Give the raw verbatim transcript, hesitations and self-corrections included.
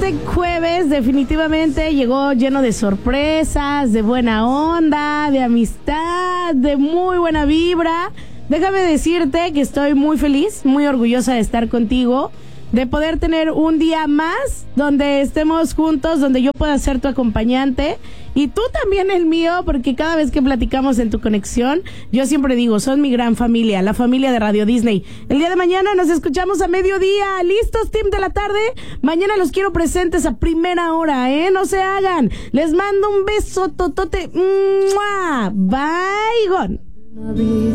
este jueves definitivamente llegó lleno de sorpresas, de buena onda, de amistad, de muy buena vibra. Déjame decirte que estoy muy feliz, muy orgullosa de estar contigo, de poder tener un día más donde estemos juntos, donde yo pueda ser tu acompañante y tú también el mío, porque cada vez que platicamos en Tu Conexión, yo siempre digo, son mi gran familia, la familia de Radio Disney. El día de mañana nos escuchamos a mediodía. ¿Listos, team de la tarde? Mañana los quiero presentes a primera hora, ¿eh? No se hagan. Les mando un beso totote. ¡Mua! Bye, gon.